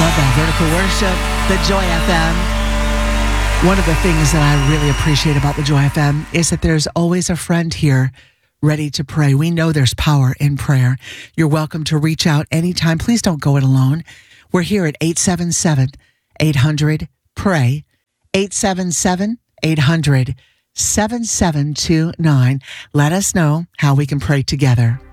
Love that vertical worship, the Joy FM. One of the things that I really appreciate about the Joy FM is that there's always a friend here ready to pray. We know there's power in prayer. You're welcome to reach out anytime. Please don't go it alone. We're here at 877-800-PRAY, 877-800-7729. Let us know how we can pray together.